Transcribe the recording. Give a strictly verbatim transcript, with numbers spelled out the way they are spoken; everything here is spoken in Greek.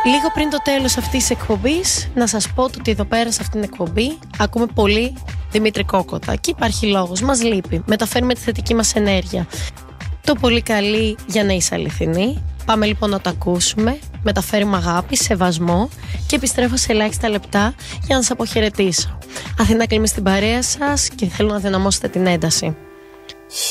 Λίγο πριν το τέλος αυτής της εκπομπής, να σας πω ότι εδώ πέρα σε αυτήν την εκπομπή ακούμε πολύ Δημήτρη Κόκοτα. Και υπάρχει λόγος, μας λείπει. Μεταφέρουμε τη θετική μας ενέργεια. Το πολύ καλή για να είσαι αληθινή. Πάμε λοιπόν να το ακούσουμε. Μεταφέρουμε αγάπη, σεβασμό και επιστρέφω σε ελάχιστα λεπτά για να σας αποχαιρετήσω. Αθηνά Κλίμη στην παρέα σας και θέλω να δυναμώσετε την ένταση.